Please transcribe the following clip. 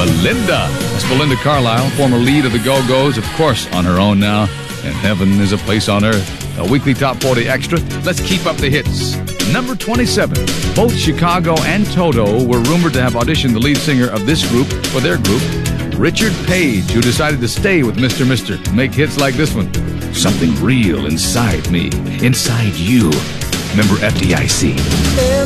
Belinda. That's Belinda Carlisle, former lead of the Go-Go's, of course, on her own now. And Heaven is a Place on Earth. A weekly Top 40 extra. Let's keep up the hits. Number 27. Both Chicago and Toto were rumored to have auditioned the lead singer of this group for their group, Richard Page, who decided to stay with Mr. Mister to make hits like this one. Something real inside me, inside you. Remember FDIC.